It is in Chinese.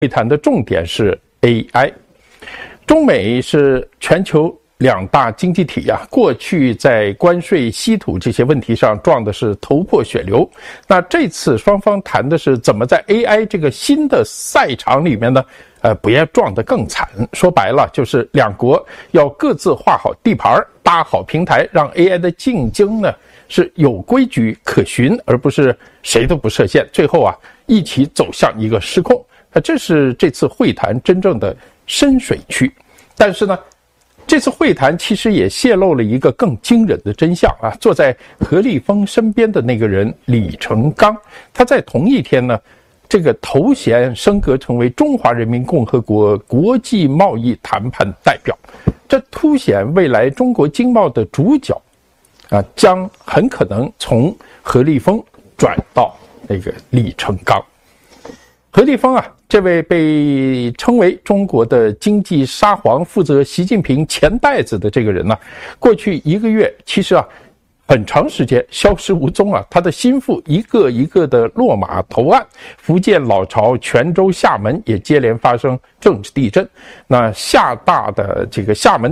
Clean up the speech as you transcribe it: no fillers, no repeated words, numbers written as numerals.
会谈的重点是 AI。中美是全球两大经济体啊，过去在关税、稀土这些问题上撞的是头破血流。那这次双方谈的是怎么在 AI 这个新的赛场里面呢，不要撞得更惨。说白了，就是两国要各自画好地盘，搭好平台，让 AI 的竞争呢是有规矩可循，而不是谁都不设限，最后啊一起走向一个失控。这是这次会谈真正的深水区。但是呢，这次会谈其实也泄露了一个更惊人的真相啊！坐在何立峰身边的那个人李成钢，他在同一天呢，这个头衔升格成为中华人民共和国国际贸易谈判代表，这凸显未来中国经贸的主角啊，将很可能从何立峰转到那个李成钢。何立峰啊，这位被称为中国的经济沙皇，负责习近平钱袋子的这个人呢，过去1个月其实啊很长时间消失无踪啊，他的心腹一个一个的落马投案，福建老巢、泉州、厦门也接连发生政治地震。那厦大的这个厦门